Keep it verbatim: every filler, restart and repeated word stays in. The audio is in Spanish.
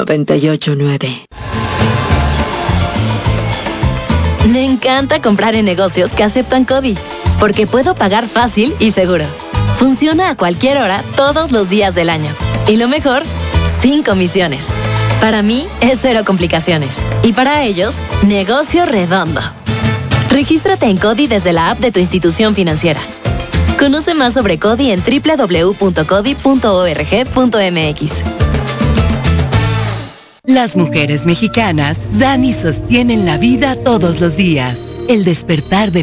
noventa y ocho nueve. Me encanta comprar en negocios que aceptan CODI, porque puedo pagar fácil y seguro. Funciona a cualquier hora, todos los días del año. Y lo mejor, sin comisiones. Para mí, es cero complicaciones. Y para ellos, negocio redondo. Regístrate en CODI desde la app de tu institución financiera. Conoce más sobre CODI en doble u doble u doble u punto codi punto org punto m x. Las mujeres mexicanas dan y sostienen la vida todos los días. El despertar de